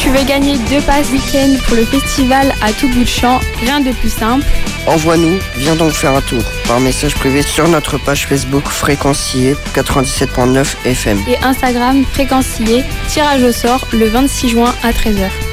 Tu veux gagner 2 passes week-end pour le festival à tout bout de champ, rien de plus simple. Envoie-nous, viens donc faire un tour par message privé sur notre page Facebook Fréquencier 97.9 FM et Instagram Fréquencier, tirage au sort le 26 juin à 13h.